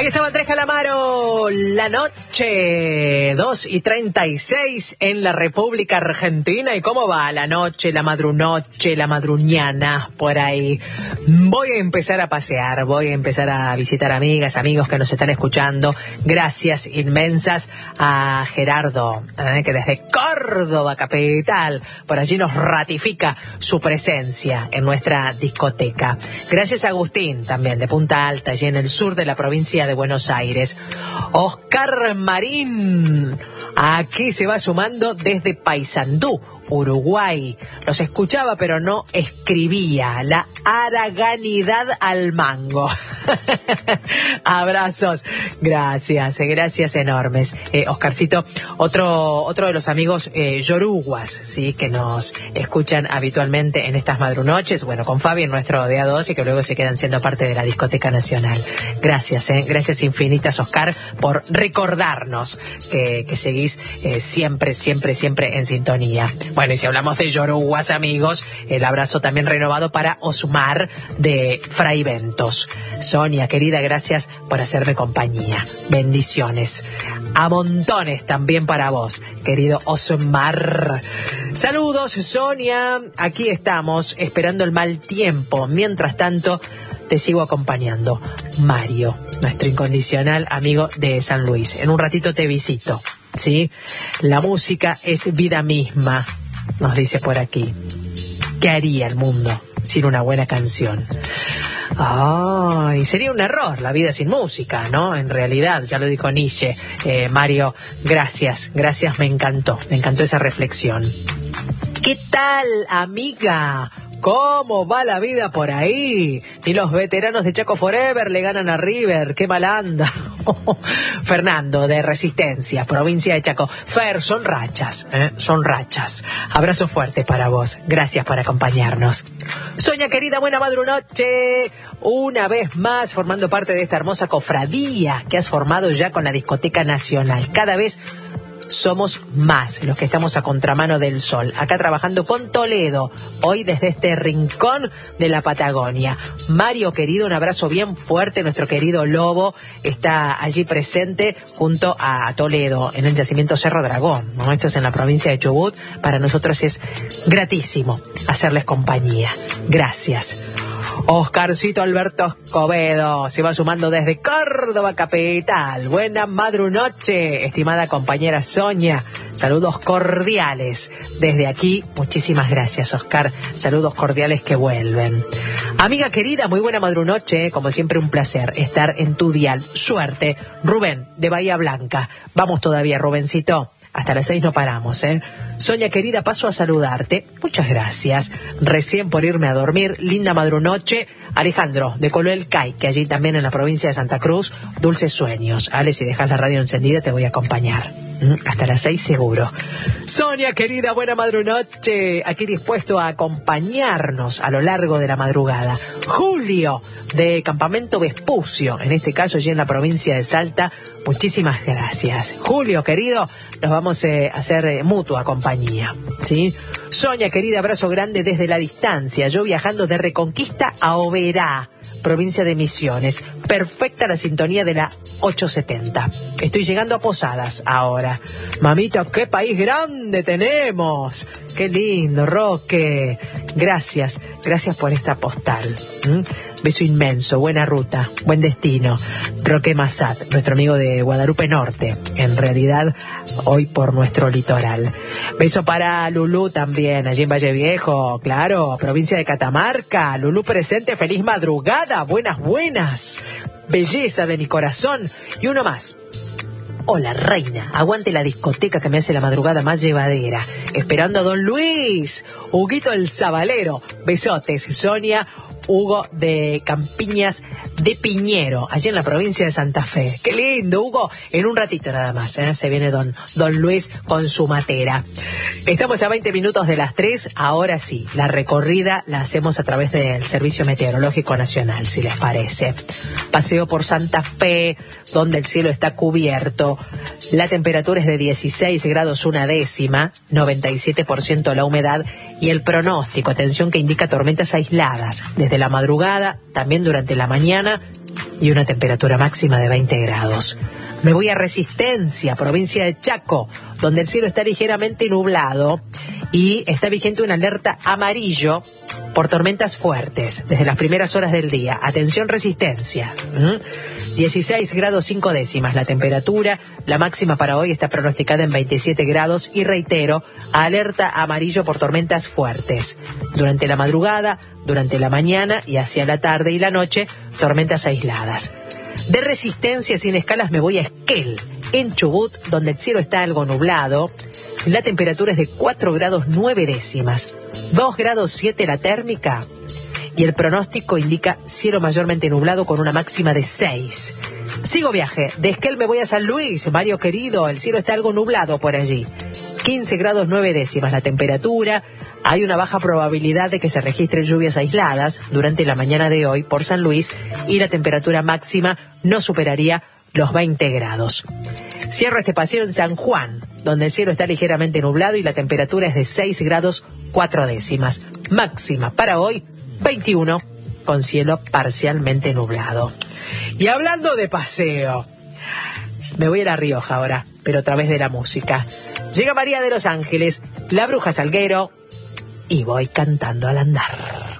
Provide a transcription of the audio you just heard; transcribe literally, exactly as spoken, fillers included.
Ahí estaba Andrés Calamaro, la noche, dos y treinta y seis en la República Argentina. ¿Y cómo va la noche, la madrunoche, la madruñana por ahí? Voy a empezar a pasear, voy a empezar a visitar amigas, amigos que nos están escuchando. Gracias inmensas a Gerardo, eh, que desde Córdoba capital, por allí nos ratifica su presencia en nuestra discoteca. Gracias a Agustín, también de Punta Alta, allí en el sur de la provincia de Buenos Aires. Oscar Marín, aquí se va sumando desde Paysandú, Uruguay. Los escuchaba pero no escribía. La araganidad al mango. Abrazos. Gracias, gracias enormes. Eh, Oscarcito, otro, otro de los amigos eh, yoruguas, ¿sí? Que nos escuchan habitualmente en estas madrunoches. Bueno, con Fabi en nuestro D A dos y que luego se quedan siendo parte de la Discoteca Nacional. Gracias, eh, gracias infinitas, Oscar, por recordarnos que, que seguís eh, siempre, siempre, siempre en sintonía. Bueno, y si hablamos de yoruguas, amigos, el abrazo también renovado para Osmar de Fraiventos. Sonia, querida, gracias por hacerme compañía. Bendiciones. A montones también para vos, querido Osmar. Saludos, Sonia. Aquí estamos, esperando el mal tiempo. Mientras tanto, te sigo acompañando. Mario, nuestro incondicional amigo de San Luis. En un ratito te visito, ¿sí? La música es vida misma, nos dice por aquí. ¿Qué haría el mundo sin una buena canción? Ay, sería un error la vida sin música, ¿no? En realidad, ya lo dijo Nietzsche. Eh, Mario, gracias, gracias, me encantó, me encantó esa reflexión. ¿Qué tal, amiga? ¿Cómo va la vida por ahí? Y los veteranos de Chaco Forever le ganan a River. ¡Qué mal anda! Fernando, de Resistencia, provincia de Chaco. Fer, son rachas, ¿eh? Son rachas. Abrazo fuerte para vos. Gracias por acompañarnos. Sonia, querida, buena madrunoche. Una vez más formando parte de esta hermosa cofradía que has formado ya con la Discoteca Nacional. Cada vez somos más los que estamos a contramano del sol, acá trabajando con Toledo, hoy desde este rincón de la Patagonia. Mario, querido, un abrazo bien fuerte. Nuestro querido Lobo está allí presente junto a Toledo en el yacimiento Cerro Dragón, ¿no? Esto es en la provincia de Chubut. Para nosotros es gratísimo hacerles compañía. Gracias. Oscarcito Alberto Escobedo se va sumando desde Córdoba capital. Buena madrunoche, estimada compañera Sonia. Saludos cordiales desde aquí. Muchísimas gracias, Oscar. Saludos cordiales que vuelven. Amiga querida, muy buena madrunoche. Como siempre, un placer estar en tu dial. Suerte. Rubén, de Bahía Blanca. Vamos todavía, Rubencito. Hasta las seis no paramos, ¿eh? Sonia, querida, paso a saludarte. Muchas gracias. Recién por irme a dormir. Linda madrunoche. Alejandro, de Coloelcay, que allí también en la provincia de Santa Cruz. Dulces sueños. Ale, si dejas la radio encendida te voy a acompañar. Hasta las seis seguro. Sonia, querida, buena madrunoche. Aquí dispuesto a acompañarnos a lo largo de la madrugada. Julio, de Campamento Vespucio, en este caso allí en la provincia de Salta. Muchísimas gracias. Julio, querido, nos vamos eh, a hacer eh, mutua compañía, ¿sí? Sonia, querida, abrazo grande desde la distancia. Yo viajando de Reconquista a Oberá, provincia de Misiones. Perfecta la sintonía de la ochocientos setenta. Estoy llegando a Posadas ahora. Mamita, qué país grande tenemos. Qué lindo, Roque. Gracias, gracias por esta postal. ¿Mm? Beso inmenso, buena ruta, buen destino. Roque Massat, nuestro amigo de Guadalupe Norte, en realidad hoy por nuestro litoral. Beso para Lulú también, allí en Valle Viejo, claro, provincia de Catamarca. Lulú presente, feliz madrugada, buenas, buenas. Belleza de mi corazón. Y uno más. Hola, reina, aguante la discoteca que me hace la madrugada más llevadera. Esperando a don Luis, Huguito el Zabalero. Besotes, Sonia. Hugo de Campiñas de Piñero, allí en la provincia de Santa Fe. ¡Qué lindo, Hugo! En un ratito nada más, ¿eh? Se viene don, don Luis con su matera. Estamos a veinte minutos de las tres. Ahora sí, la recorrida la hacemos a través del Servicio Meteorológico Nacional, si les parece. Paseo por Santa Fe, donde el cielo está cubierto. La temperatura es de dieciséis grados una décima, noventa y siete por ciento la humedad. Y el pronóstico, atención, que indica tormentas aisladas desde la madrugada, también durante la mañana y una temperatura máxima de veinte grados. Me voy a Resistencia, provincia de Chaco, donde el cielo está ligeramente nublado y está vigente una alerta amarillo por tormentas fuertes desde las primeras horas del día. Atención, Resistencia. ¿Mm? dieciséis grados cinco décimas la temperatura. La máxima para hoy está pronosticada en veintisiete grados y reitero, alerta amarillo por tormentas fuertes. Durante la madrugada, durante la mañana y hacia la tarde y la noche, tormentas aisladas. De Resistencia sin escalas me voy a Esquel, en Chubut, donde el cielo está algo nublado. La temperatura es de cuatro grados nueve décimas, dos grados siete la térmica y el pronóstico indica cielo mayormente nublado con una máxima de seis. Sigo viaje, de Esquel me voy a San Luis, Mario querido, el cielo está algo nublado por allí. quince grados nueve décimas la temperatura. Hay una baja probabilidad de que se registren lluvias aisladas durante la mañana de hoy por San Luis y la temperatura máxima no superaría los veinte grados. Cierro este paseo en San Juan, donde el cielo está ligeramente nublado y la temperatura es de seis grados cuatro décimas. Máxima para hoy, veintiuno, con cielo parcialmente nublado. Y hablando de paseo, me voy a La Rioja ahora, pero a través de la música. Llega María de los Ángeles, La Bruja Salguero, y voy cantando al andar.